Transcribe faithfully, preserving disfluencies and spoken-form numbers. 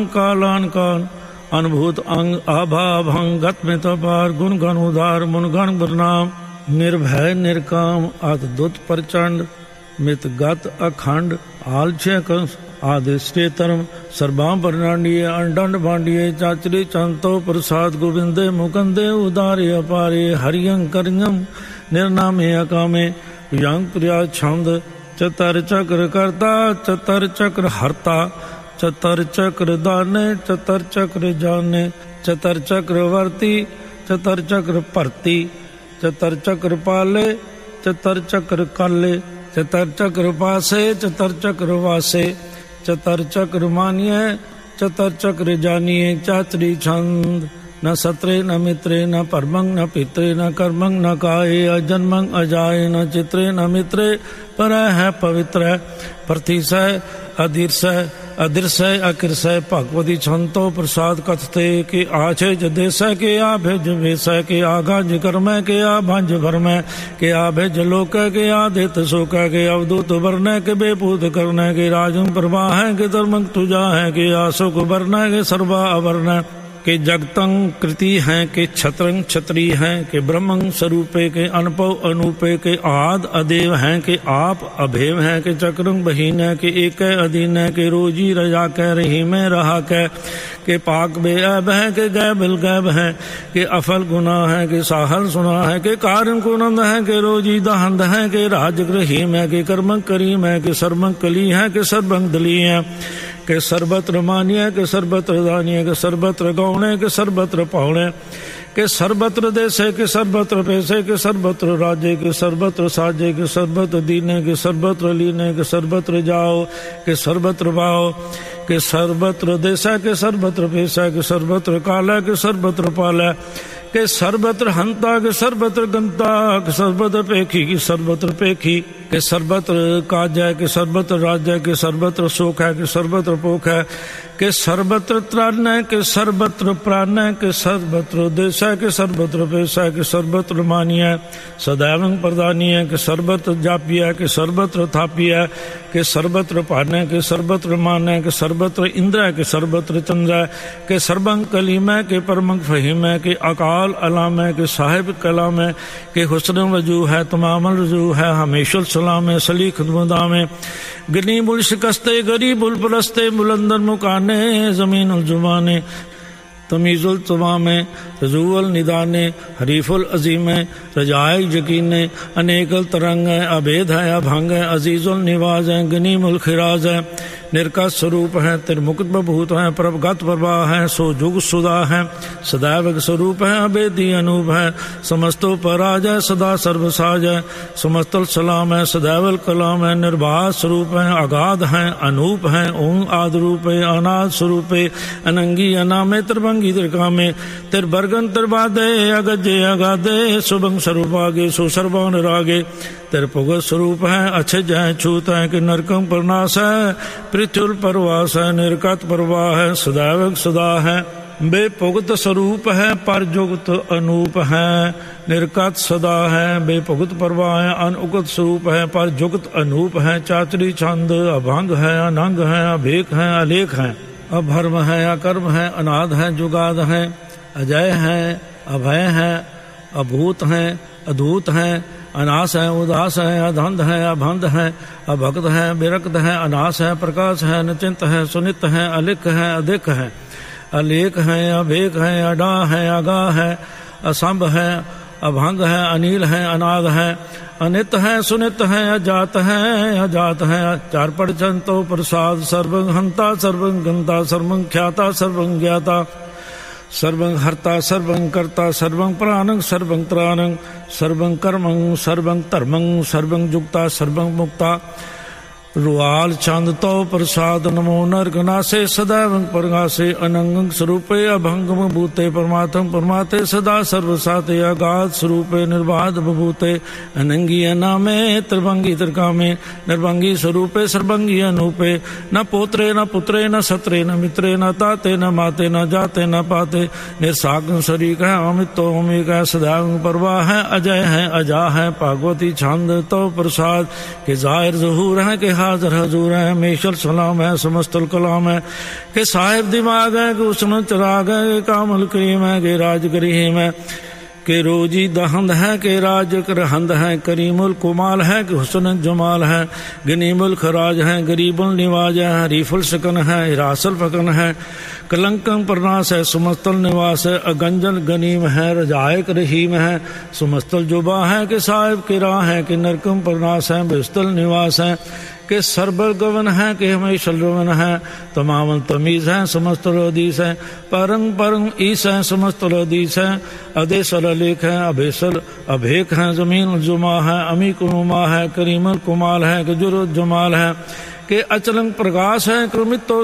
कालान कान अनुभूत अंग आभा भंग गत में तपार गुण गण उदार मुन गण बरनाम निर्भय निर्काम अद्भुत प्रचंड मित गत अखंड आलछय कंस आदिष्टे धर्म सर्वाम प्रणांडिये अंडंड भांडिये चाचरी चंतो प्रसाद गोविंदे मुकंदे उदारे अपारे हरियं करियं निर्नामे अकामे यंग प्रिया छंद चतर चक्र करता चतर चक्र हरता चतर चक्र दाने चतर चक्र जाने चतर चक्र वर्ती चतर चक्र भरती चतर चक्र पाले चतर चक्र काले चतर चक्र पासे चतर चक्र वासे चतर चक्र मानिए चतर चक्र जानिए चाचरी छंद न सत्रे न मित्रे न परमंग न पित्रे न कर्मंग न काये अजन्मंग अजाये न चित्रे न मित्रे पर है पवित्र प्रतिशय अधीर्षय अदृश्य अकृषय भगवती छंतो प्रसाद कथते के आछे जदेशय के आ भेज वेशय के आगाज कर्मय के आ भंज भरमय के आ भेज लोक के आदित शोक के अवधूत वर्ण के बेपूत करने के राजन प्रवाह है के धर्म तुजा है के आशोक वर्ण के सर्वा अवर्ण के जगतंग कृति हैं के छत्रंग छत्री हैं के ब्रह्मंग स्वरूपे के अनपव अनूपे के आद अदेव हैं के आप अभेव हैं के चक्रंग बहीन है के एक अधीन है के रोजी रजा कह रही में रहा कह के पाक बे अब है के गै बिल गैब है के अफल गुना है के साहल सुना है के कारण कुनंद है के रोजी दहंद है के राजग्रहीम है के कर्मंग करीम है के सर्वंग कली है के सर्वंग दली है के सर्वत्र मानिय के सर्वत्र दानिय के सर्वत्र गौणे के सर्वत्र पौणे के सर्वत्र देशे के सर्वत्र पैसे के सर्वत्र राज्य के सर्वत्र साजे के सर्वत्र दीने के सर्वत्र लीने के सर्वत्र जाओ के सर्वत्र भाओ के सर्वत्र देशा के सर्वत्र पैसा के सर्वत्र काला के सर्वत्र पाला के सर्वत्र हंता के सर्वत्र गंता के सर्वत्र पेखी की सर्वत्र पेखी के सर्वत्र काजय के सर्वत्र राज्य के सर्वत्र शोक है के सर्वत्र पोख है के सर्वत्र त्राण है के सर्वत्र प्राण है के सर्वत्र देश है के सर्वत्र पैसा के सर्वत्र मानिय सदैव प्रदानी है के सर्वत्र जापी है के सर्वत्र थापी है के सर्वत्र पान है के सर्वत्र मान है के सर्वत्र इंद्र है के सर्वत्र चंद्र है के सर्वंग कलीम है के परमंग फहीम है के अकाल अलाम है के साहिब कलाम है के हुस्न वजू है तमाम रजू है हमेशुल सलाम है सलीख मुदाम है गनी बुल शिकस्ते गरी बुल परस्ते बुलंदर मुकाने जमीन उल जुबाने तमीजुल तमामे रजूअल निदाने हरीफुल अजीमे रजाए यकीने अनेकल तरंग है अभेद है अभंग है अजीजुल निवाज है गनीमुल खिराज है निर्का स्वरूप है तिरमुक्त बभूत है प्रभगत प्रभा है सो जुग सुदा है सदैव स्वरूप है अभेदी अनूप है समस्तो पराज है सदा सर्वसाज है समस्तल सलाम है सदैवल कलाम है निर्बाध स्वरूप है अगाध है अनूप है ओं आद रूप है अनाद स्वरूप है अनंगी अनामे त्रिभंगी त्रिकामे तिरबर्गन तिरबादे अगजे अगाधे शुभंग स्वरूप आगे सो सर्वान रागे तिरपुगत स्वरूप है अच्छे जय छूत है कि नरकम प्रनाश है पृथ्वी परवास है निर्गत प्रवाह है सदैव सदा है बेपुगत स्वरूप है परजुगत अनूप है निर्गत सदा है बेपुगत प्रवाह है अनुगत स्वरूप है परजुगत अनूप है चाचरी छंद अभंग है अनंग है अभेक है अलेख है अभर्म है अकर्म है अनाद है जुगाद है अजय है अभय है अभूत है अधूत है अनास है उदास है अधंध है अभंध है अभक्त है विरक्त है अनास है प्रकाश है निचिंत है सुनित है अलिख है अधिक है अलेख है अभेक है अडा है अगा है असंभ है अभंग है अनिल है अनाद है अनित है सुनित है अजात है अजात है चार परचंतो प्रसाद सर्वं हंता सर्वं गंता सर्वं ख्याता सर्वं ज्ञाता सर्वं हर्ता सर्वं कर्ता सर्वं प्राणं सर्वं त्राणं सर्वं कर्मं सर्वं धर्मं सर्वं जुक्ता सर्वं मुक्ता रुआल चांद तो प्रसाद नमो नरगनासे सदैव प्रगासे अनंग स्वरूपे अभंगम भूते परमात्म परमाते सदा सर्वसाते अगाध स्वरूपे निर्बाध बभूते अनंगी अनामे त्रिभंगी त्रिकामे निर्भंगी स्वरूपे सर्वंगी अनूपे न पोत्रे न पुत्रे न सत्रे न मित्रे न ताते न माते न जाते न पाते निर्साग शरीक है अमित तो अमिक है सदैव परवाह है अजय है अजा है भागवती छंद तो प्रसाद के जाहिर जहूर है के हाजर हजूर है, मेशल सलाम है, समस्तल कलाम है कि साहिब दिमाग है, कि हुस्न चिराग है, कि कामल करीम है, कि राज करीम है, कि रोजी दहंद है, कि राज करहंद है, करीमुल कुमाल है, कि हुस्न जमाल है, गनीमुल खराज है, गरीबुल निवाज है, हरीफुल सकन है, हिरासल फकन है, कलंकम प्रनास है, सुमस्तल निवास है, अगंजल गनीम है, रजायक रहीम है, सुमस्तल जुबा है, कि साहिब किरा है, कि नरकम प्रनास है, बिस्तल निवास है, कि सरबर गवन है, कि हमेशा रवन है, तमाम तमीज़ है, समस्त हदीस है, परंग परंग ईस है, समस्त हदीस है, अदेसल अलेख है, अभेसल अभेक है, ज़मीन जुमा है, अमी कुनुमा है, करीमल कुमाल है, कि जुरुद जमाल है, कि अचलंग प्रकाश है, क्रमित